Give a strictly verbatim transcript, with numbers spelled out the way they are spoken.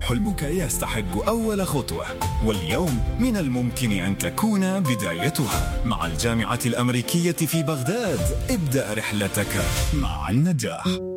حلمك يستحق أول خطوة، واليوم من الممكن أن تكون بدايتها. مع الجامعة الأمريكية في بغداد ابدأ رحلتك مع النجاح.